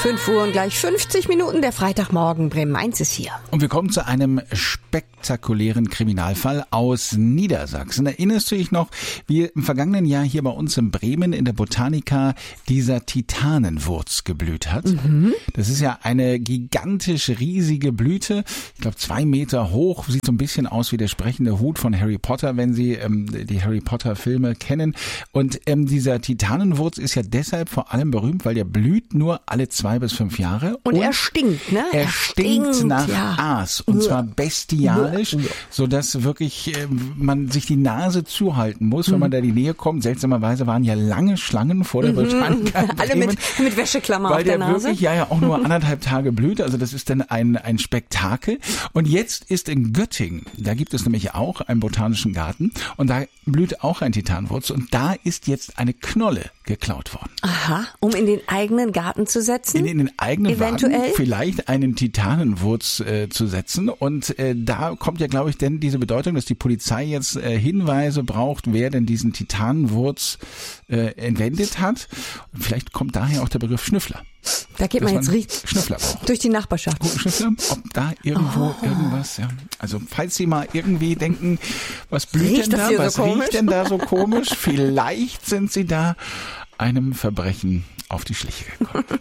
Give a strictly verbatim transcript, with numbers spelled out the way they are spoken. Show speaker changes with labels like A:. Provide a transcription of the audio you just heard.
A: fünf Uhr und gleich fünfzig Minuten, der Freitagmorgen. Bremen-Mainz ist hier.
B: Und wir kommen zu einem spektakulären Kriminalfall aus Niedersachsen. Erinnerst du dich noch, wie im vergangenen Jahr hier bei uns in Bremen in der Botanica dieser Titanenwurz geblüht hat? Mhm. Das ist ja eine gigantisch riesige Blüte, ich glaube zwei Meter hoch, sieht so ein bisschen aus wie der sprechende Hut von Harry Potter, wenn Sie ähm, die Harry Potter Filme kennen. Und ähm, dieser Titanenwurz ist ja deshalb vor allem berühmt, weil der blüht nur alle zwei bis fünf Jahre.
A: Und, und er stinkt, ne?
B: Er, er stinkt, stinkt nach
A: ja.
B: Aas. Und zwar bestialisch, sodass wirklich äh, man sich die Nase zuhalten muss, wenn man da in die Nähe kommt. Seltsamerweise waren ja lange Schlangen vor der Botanica.
A: Alle mit, mit Wäscheklammer auf der Nase.
B: Weil der wirklich ja, ja auch nur anderthalb Tage blüht. Also das ist dann ein, ein Spektakel. Und jetzt ist in Göttingen, da gibt es nämlich auch einen botanischen Garten. Und da blüht auch ein Titanenwurz. Und da ist jetzt eine Knolle geklaut worden.
A: Aha, um in den eigenen Garten zu setzen?
B: In, in den eigenen
A: Eventuell?
B: Garten vielleicht einen Titanenwurz äh, zu setzen. Und äh, da kommt ja, glaube ich, denn diese Bedeutung, dass die Polizei jetzt äh, Hinweise braucht, wer denn diesen Titanenwurz äh, entwendet hat. Vielleicht kommt daher auch der Begriff Schnüffler.
A: Da geht man jetzt richtig
B: Schnüffler braucht.
A: Durch die Nachbarschaft.
B: Guten Schnüffler, ob da irgendwo oh. irgendwas, ja. Also falls Sie mal irgendwie denken, was blüht
A: riecht
B: denn da, was
A: so
B: riecht denn da so komisch, vielleicht sind Sie da einem Verbrechen auf die Schliche gekommen.